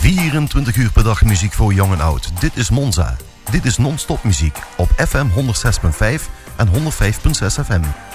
24 uur per dag muziek voor jong en oud. Dit is Monza. Dit is non-stop muziek op FM 106.5 en 105.6 FM.